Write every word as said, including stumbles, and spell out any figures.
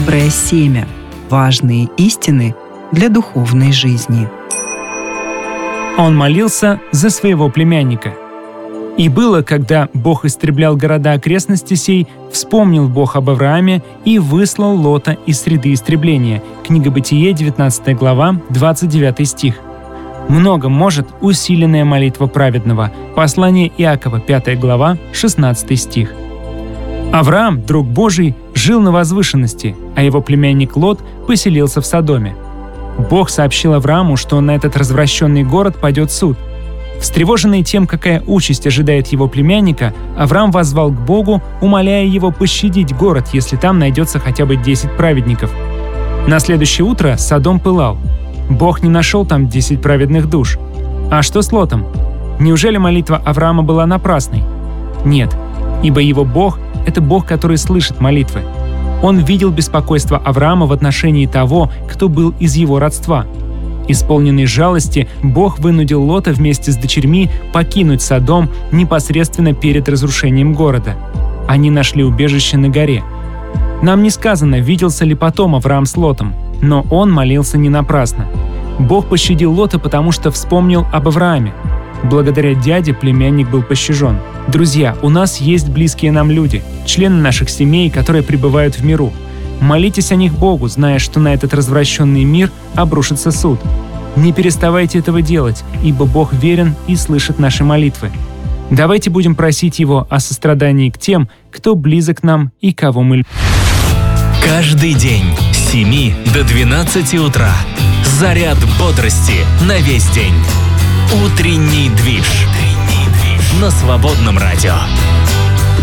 доброе семя, важные истины для духовной жизни. Он молился за своего племянника. «И было, когда Бог истреблял города окрестности сей, вспомнил Бог об Аврааме и выслал Лота из среды истребления». Книга Бытие, девятнадцатая глава, двадцать девятый стих. Много может усиленная молитва праведного. Послание Иакова, пятая глава, шестнадцатый стих. Авраам, друг Божий, жил на возвышенности, а его племянник Лот поселился в Содоме. Бог сообщил Аврааму, что на этот развращенный город падет суд. Встревоженный тем, какая участь ожидает его племянника, Авраам воззвал к Богу, умоляя его пощадить город, если там найдется хотя бы десять праведников. На следующее утро Содом пылал. Бог не нашел там десять праведных душ. А что с Лотом? Неужели молитва Авраама была напрасной? Нет, ибо его Бог — это Бог, который слышит молитвы. Он видел беспокойство Авраама в отношении того, кто был из его родства. Исполненный жалости, Бог вынудил Лота вместе с дочерьми покинуть Содом непосредственно перед разрушением города. Они нашли убежище на горе. Нам не сказано, виделся ли потом Авраам с Лотом, но он молился не напрасно. Бог пощадил Лота, потому что вспомнил об Аврааме. Благодаря дяде племянник был пощажен. Друзья, у нас есть близкие нам люди, члены наших семей, которые пребывают в миру. Молитесь о них Богу, зная, что на этот развращенный мир обрушится суд. Не переставайте этого делать, ибо Бог верен и слышит наши молитвы. Давайте будем просить Его о сострадании к тем, кто близок нам и кого мы любим. Каждый день с семи до двенадцати утра. Заряд бодрости на весь день. Утренний движ. На Свободном радио.